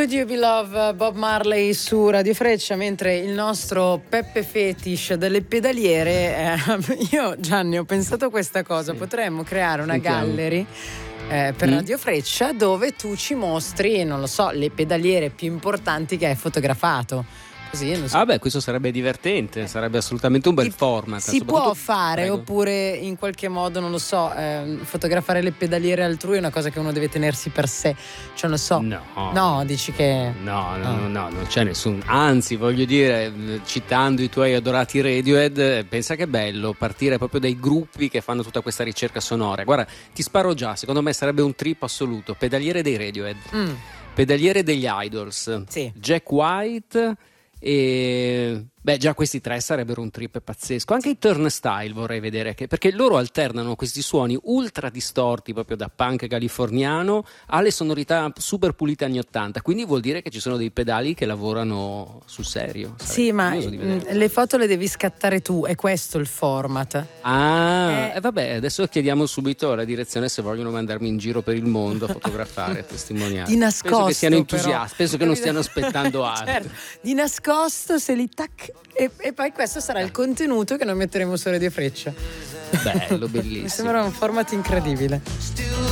Could You Be Love, Bob Marley su Radio Freccia, mentre il nostro Peppe Fetish delle pedaliere, io Gianni ho pensato questa cosa, sì. Potremmo creare una gallery per Radio Freccia dove tu ci mostri, non lo so, le pedaliere più importanti che hai fotografato. Così, non so. Ah beh, questo sarebbe divertente, sarebbe assolutamente un bel format. Si può fare, oppure in qualche modo, non lo so, fotografare le pedaliere altrui è una cosa che uno deve tenersi per sé, cioè non so. No, dici che no, non c'è nessun, anzi voglio dire, citando i tuoi adorati Radiohead, pensa che è bello partire proprio dai gruppi che fanno tutta questa ricerca sonora. Guarda, ti sparo già, secondo me sarebbe un trip assoluto. Pedaliere dei Radiohead, pedaliere degli Idols, sì. Jack White e già questi tre sarebbero un trip pazzesco. Anche i Turnstile vorrei vedere, perché loro alternano questi suoni ultra distorti proprio da punk californiano alle sonorità super pulite anni 80, quindi vuol dire che ci sono dei pedali che lavorano sul serio. Sì, ma le foto le devi scattare tu, è questo il format. Vabbè, adesso chiediamo subito alla direzione se vogliono mandarmi in giro per il mondo a fotografare, a testimoniare. Di nascosto, penso che siano entusiasti, penso che non stiano aspettando altro. Certo. Di nascosto, se li tac e poi questo sarà il contenuto che noi metteremo su Radio Freccia. Bello, bellissimo. Mi sembra un format incredibile.